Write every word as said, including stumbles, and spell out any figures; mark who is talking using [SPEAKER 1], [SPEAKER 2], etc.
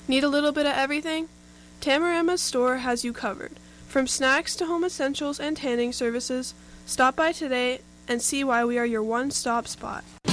[SPEAKER 1] Need a little bit of everything? Tamarama's store has you covered. From snacks to home essentials and tanning services, stop by today and see why we are your one-stop spot.